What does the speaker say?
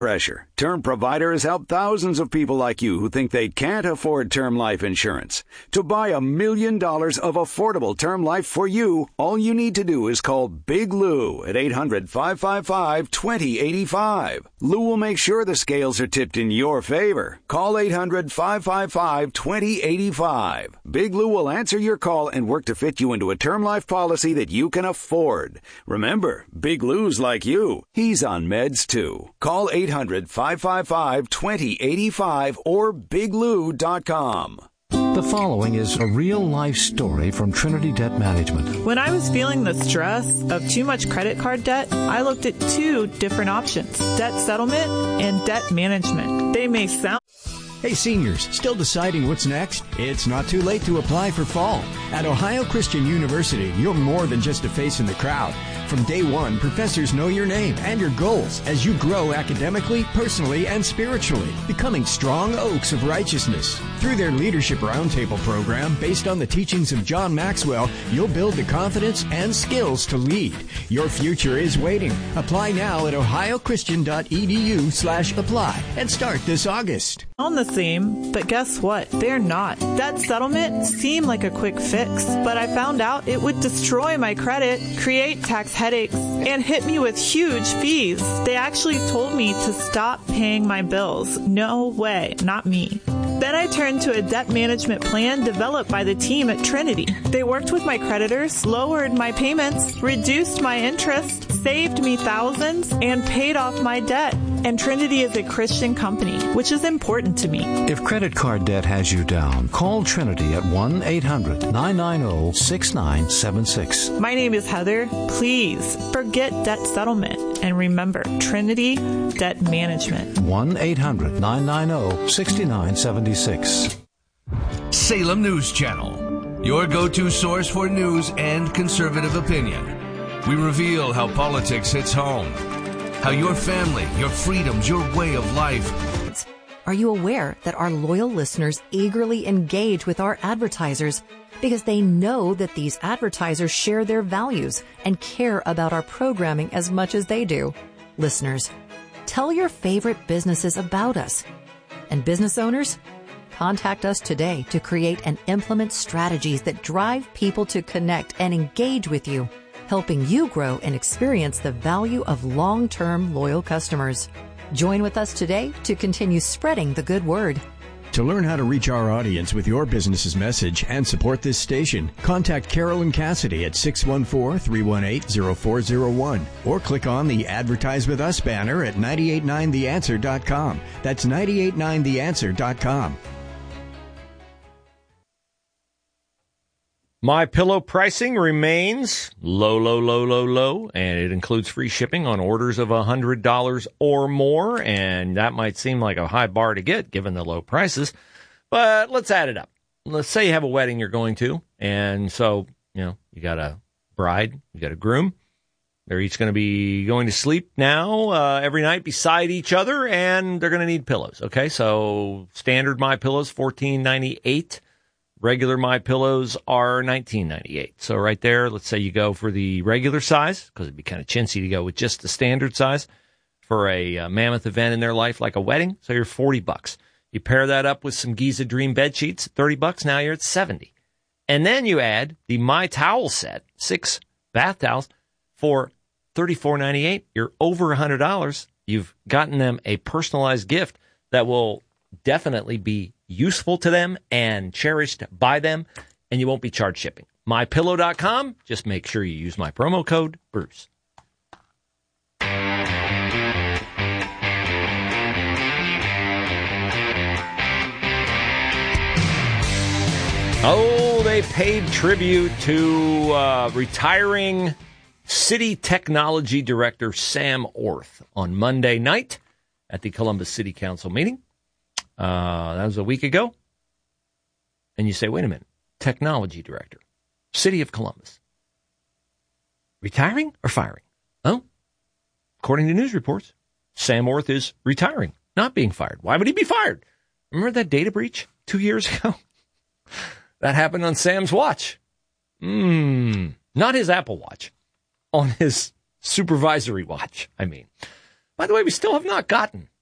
Pressure. Term Provider has helped thousands of people like you who think they can't afford term life insurance. To buy $1 million of affordable term life for you, all you need to do is call Big Lou at 800-555-2085. Lou will make sure the scales are tipped in your favor. Call 800-555-2085. Big Lou will answer your call and work to fit you into a term life policy that you can afford. Remember, Big Lou's like you. He's on meds too. Call 800-555-2085 or biglou.com. The following is a real-life story from Trinity Debt Management. When I was feeling the stress of too much credit card debt, I looked at two different options: debt settlement and debt management. They may sound... Hey seniors, still deciding what's next? It's not too late to apply for fall. At Ohio Christian University, you're more than just a face in the crowd. From day one, professors know your name and your goals as you grow academically, personally, and spiritually, becoming strong oaks of righteousness. Through their Leadership Roundtable program, based on the teachings of John Maxwell, you'll build the confidence and skills to lead. Your future is waiting. Apply now at ohiochristian.edu/apply and start this August. On the same, but guess what? They're not. Debt settlement seemed like a quick fix, but I found out it would destroy my credit, create tax headaches, and hit me with huge fees. They actually told me to stop paying my bills. No way, not me. Then I turned to a debt management plan developed by the team at Trinity. They worked with my creditors, lowered my payments, reduced my interest, saved me thousands, and paid off my debt. And Trinity is a Christian company, which is important to me. If credit card debt has you down, call Trinity at 1-800-990-6976. My name is Heather. Please forget debt settlement and remember Trinity Debt Management. 1-800-990-6976. Salem News Channel, your go-to source for news and conservative opinion. We reveal how politics hits home, how your family, your freedoms, your way of life. Are you aware that our loyal listeners eagerly engage with our advertisers because they know that these advertisers share their values and care about our programming as much as they do? Listeners, tell your favorite businesses about us. And business owners, contact us today to create and implement strategies that drive people to connect and engage with you, helping you grow and experience the value of long-term loyal customers. Join with us today to continue spreading the good word. To learn how to reach our audience with your business's message and support this station, contact Carolyn Cassidy at 614-318-0401 or click on the Advertise With Us banner at 989theanswer.com. That's 989theanswer.com. My Pillow pricing remains low, and it includes free shipping on orders of $100 or more, and that might seem like a high bar to get given the low prices, but let's add it up. Let's say you have a wedding you're going to, and so, you got a bride, you got a groom. They're each going to be going to sleep now every night beside each other, and they're going to need pillows, okay? So standard My Pillows, $14.98. Regular My Pillows are $19.98. So right there, let's say you go for the regular size, because it'd be kind of chintzy to go with just the standard size for a mammoth event in their life, like a wedding. So you're $40. You pair that up with some Giza Dream bed sheets, $30. Now you're at $70. And then you add the My Towel set, 6 bath towels for $34.98. You're over $100. You've gotten them a personalized gift that will definitely be useful to them and cherished by them, and you won't be charged shipping. MyPillow.com. Just make sure you use my promo code, Bruce. Oh, they paid tribute to retiring City Technology Director Sam Orth on Monday night at the Columbus City Council meeting. That was a week ago. And you say, wait a minute, technology director, City of Columbus. Retiring or firing? Oh, according to news reports, Sam Orth is retiring, not being fired. Why would he be fired? Remember that data breach 2 years ago? That happened on Sam's watch. Not his Apple Watch, on his supervisory watch, I mean. By the way, we still have not gotten